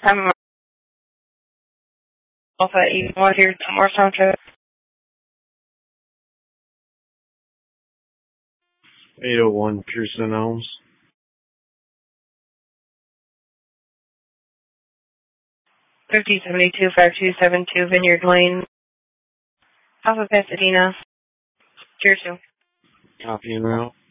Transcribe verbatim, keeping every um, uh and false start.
I'm Alpha eight one here, Morris Township. eight oh one Pearson Homes. fifty seventy-two five two seven two Vineyard Lane, Alpha Pasadena. Tier two. Copy and route.